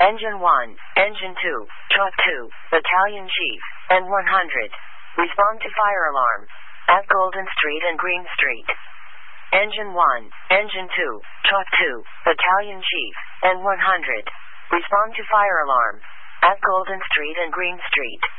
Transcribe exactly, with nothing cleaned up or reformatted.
Engine one, Engine two, Truck two, Battalion Chief, N one hundred. Respond to fire alarm at Golden Street and Green Street. Engine one, Engine two, Truck two, Battalion Chief, N one hundred. Respond to fire alarm at Golden Street and Green Street.